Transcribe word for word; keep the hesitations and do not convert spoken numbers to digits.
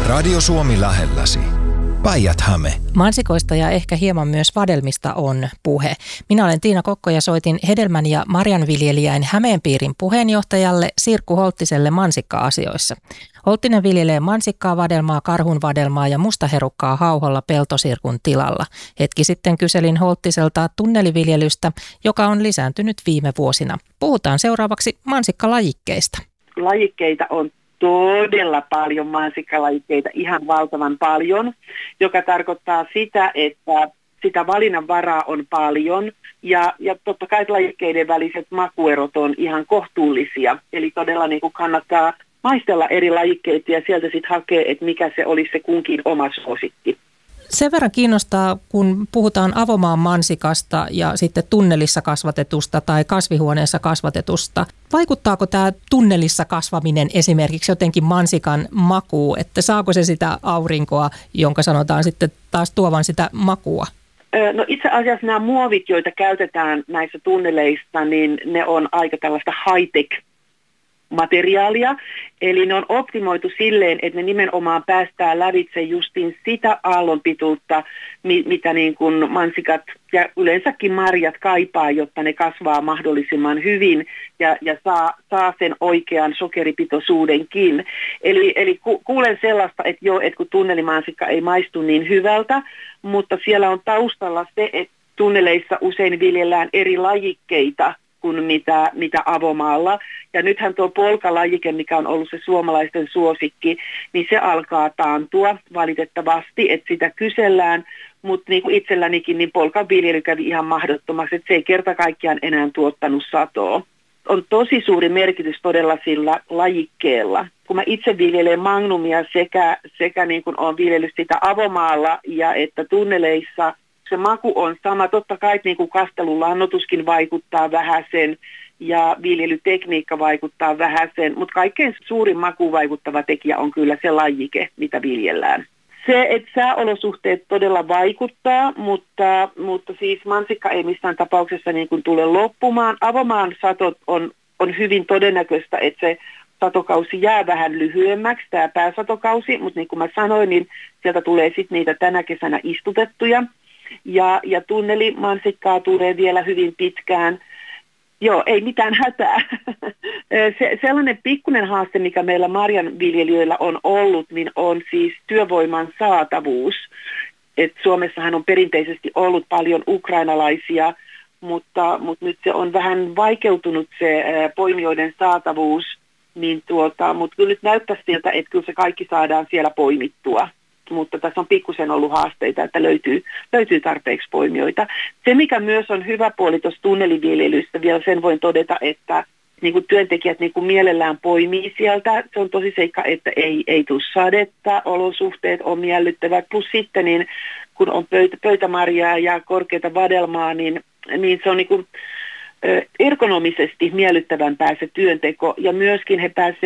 Radio Suomi lähelläsi. Päijät-Häme. Mansikoista ja ehkä hieman myös vadelmista on puhe. Minä olen Tiina Kokko ja soitin hedelmän- ja marjanviljelijäin Hämeenpiirin puheenjohtajalle Sirkku Holttiselle mansikka-asioissa. Holttinen viljelee mansikkaa, vadelmaa, karhunvadelmaa ja mustaherukkaa hauholla peltosirkun tilalla. Hetki sitten kyselin Holttiselta tunneliviljelystä, joka on lisääntynyt viime vuosina. Puhutaan seuraavaksi mansikkalajikkeista. Lajikkeita on todella paljon, mansikkalajikkeita, ihan valtavan paljon, joka tarkoittaa sitä, että sitä valinnanvaraa on paljon ja, ja totta kai lajikkeiden väliset makuerot on ihan kohtuullisia. Eli todella niin kuin kannattaa maistella eri lajikkeita ja sieltä sitten hakea, että mikä se olisi se kunkin oma suosikki. Sen verran kiinnostaa, kun puhutaan avomaan mansikasta ja sitten tunnelissa kasvatetusta tai kasvihuoneessa kasvatetusta. Vaikuttaako tämä tunnelissa kasvaminen esimerkiksi jotenkin mansikan makuun, että saako se sitä aurinkoa, jonka sanotaan sitten taas tuovan sitä makua? No itse asiassa nämä muovit, joita käytetään näissä tunneleissa, niin ne on aika tällaista high-tech materiaalia, eli ne on optimoitu silleen, että ne nimenomaan päästää lävitse justiin sitä aallonpituutta, mitä niin kuin mansikat ja yleensäkin marjat kaipaa, jotta ne kasvaa mahdollisimman hyvin ja, ja saa, saa sen oikean sokeripitoisuudenkin. Eli, eli ku, kuulen sellaista, että joo, että kun tunnelimansikka ei maistu niin hyvältä, mutta siellä on taustalla se, että tunneleissa usein viljellään eri lajikkeita kuin mitä, mitä avomaalla. Ja nythän tuo polkalajike, mikä on ollut se suomalaisten suosikki, niin se alkaa taantua valitettavasti, että sitä kysellään, mutta niin kuin itsellänikin, niin polkan viljely kävi ihan mahdottomaksi, että se ei kerta kaikkiaan enää tuottanut satoa. On tosi suuri merkitys todella sillä lajikkeella. Kun mä itse viljelen magnumia sekä, sekä niin kuin olen viljellyt sitä avomaalla ja että tunneleissa, se maku on sama. Totta kai niin kuin kastelun lannoituskin vaikuttaa vähäsen ja viljelytekniikka vaikuttaa vähäsen, mutta kaikkein suurin makuun vaikuttava tekijä on kyllä se lajike, mitä viljellään. Se, että sääolosuhteet todella vaikuttaa, mutta, mutta siis mansikka ei missään tapauksessa niin kuin tule loppumaan. Avomaan satot on, on hyvin todennäköistä, että se satokausi jää vähän lyhyemmäksi, tämä pääsatokausi, mutta niin kuin mä sanoin, niin sieltä tulee sitten niitä tänä kesänä istutettuja. Ja, ja tunnelimansikkaa tulee vielä hyvin pitkään. Joo, ei mitään hätää. Se, sellainen pikkuinen haaste, mikä meillä marjanviljelijöillä on ollut, niin on siis työvoiman saatavuus. Et Suomessahan on perinteisesti ollut paljon ukrainalaisia, mutta, mutta nyt se on vähän vaikeutunut se poimijoiden saatavuus. Niin tuota, mutta kyllä nyt näyttää siltä, että kyllä se kaikki saadaan siellä poimittua. Mutta tässä on pikkusen ollut haasteita, että löytyy, löytyy tarpeeksi poimijoita. Se, mikä myös on hyvä puoli tuossa tunneliviljelystä, vielä sen voin todeta, että niin kuin työntekijät niin kuin mielellään poimii sieltä. Se on tosi seikka, että ei, ei tule sadetta, olosuhteet on miellyttävät. Plus sitten, niin, kun on pöytä, pöytämarjaa ja korkeata vadelmaa, niin, niin se on niin kuin ergonomisesti miellyttävämpää se työnteko. Ja myöskin he pääsevät